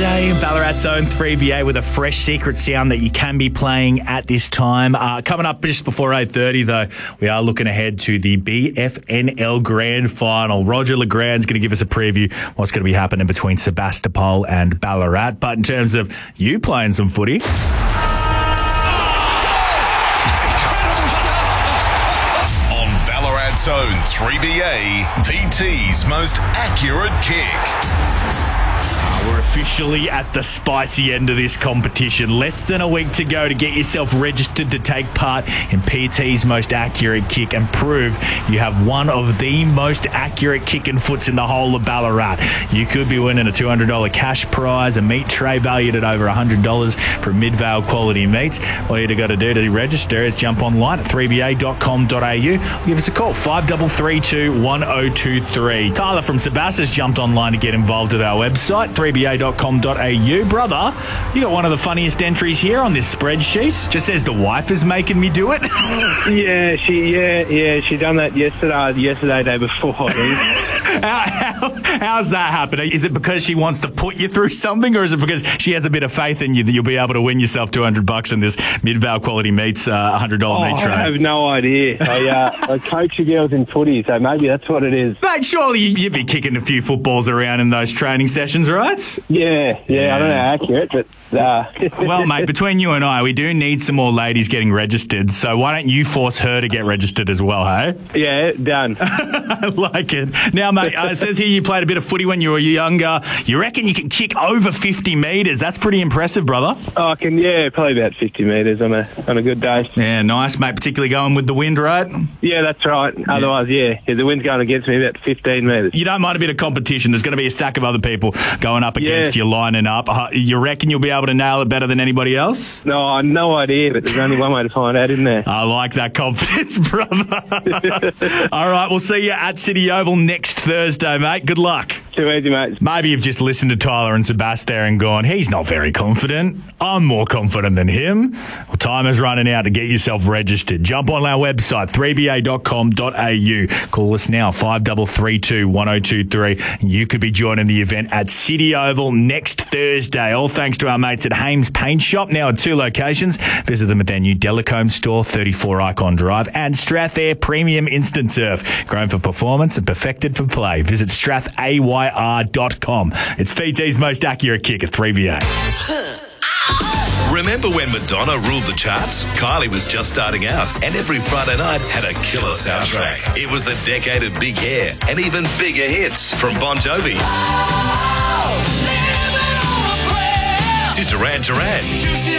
Saturday, Ballarat's own 3BA with a fresh secret sound that you can be playing at this time. Coming up just before 8:30, though, we are looking ahead to the BFNL Grand Final. Roger Legrand's going to give us a preview what's going to be happening between Sebastopol and Ballarat. But in terms of you playing some footy... Ballarat's own 3BA, PT's most accurate kick. We're officially at the spicy end of this competition. Less than a week to go to get yourself registered to take part in PT's most accurate kick and prove you have one of the most accurate kick and foots in the whole of Ballarat. You could be winning a $200 cash prize, a meat tray valued at over $100 from Midvale Quality Meats. All you got to do to register is jump online at 3ba.com.au. Give us a call, 5332 1023. Tyler from Sebas has jumped online to get involved with our website, 3ba.com.au. Brother, you got one of the funniest entries here on this spreadsheet. Just says the wife is making me do it. Yeah, she done that yesterday, day before. How's that happening? Is it because she wants to put you through something, or is it because she has a bit of faith in you that you'll be able to win yourself $200 in this Midvale Quality Meats $100 meat tray? I have no idea. I coach the girls in footy, so maybe that's what it is. Mate, surely you'd be kicking a few footballs around in those training sessions, right? Yeah. I don't know how accurate, but... Well, mate, between you and I, we do need some more ladies getting registered, so why don't you force her to get registered as well, hey? Yeah, done. I like it. Now, mate, it says here you played a bit of footy when you were younger. You reckon you can kick over 50 metres? That's pretty impressive, brother. Oh, I can, probably about 50 metres on a good day. Yeah, nice, mate, particularly going with the wind, right? Yeah, that's right. Otherwise, the wind's going against me about 15 metres. You don't mind a bit of competition. There's going to be a stack of other people going up against you, lining up. You reckon you'll be able to nail it better than anybody else? No, no idea, but there's only one way to find out, isn't there? I like that confidence, brother. All right, we'll see you at City Oval next Thursday, mate. Good luck. Too easy, mate. Maybe you've just listened to Tyler and Sebas there and gone, he's not very confident. I'm more confident than him. Well, time is running out to get yourself registered. Jump on our website, 3ba.com.au. Call us now, 5332 1023. You could be joining the event at City Oval next Thursday. All thanks to our mates at Hames Paint Shop, now at 2 locations. Visit them at their new Delacombe store, 34 Icon Drive, and Strathair Premium Instant Surf. Grown for performance and perfected for play. Visit strathayr.com. It's PT's most accurate kick at 3BA. Remember when Madonna ruled the charts? Kylie was just starting out, and every Friday night had a killer soundtrack. It was the decade of big hair and even bigger hits from Bon Jovi to Duran Duran.